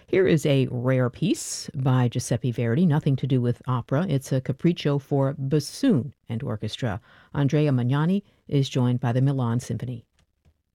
Here is a rare piece by Giuseppe Verdi, nothing to do with opera. It's a capriccio for bassoon and orchestra. Andrea Magnani is joined by the Milan Symphony.